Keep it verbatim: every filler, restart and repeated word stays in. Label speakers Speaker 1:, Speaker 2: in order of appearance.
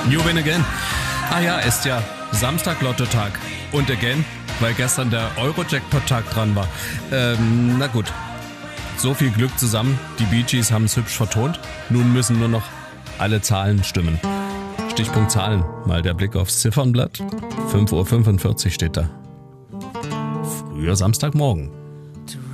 Speaker 1: New Win Again. Ah ja, ist ja Samstag-Lotto-Tag. Und again, weil gestern der Euro-Jackpot-Tag dran war. Ähm, na gut. So viel Glück zusammen. Die Bee Gees haben es hübsch vertont. Nun müssen nur noch alle Zahlen stimmen. Stichpunkt Zahlen. Mal der Blick aufs Ziffernblatt. fünf Uhr fünfundvierzig steht da. Früher Samstagmorgen.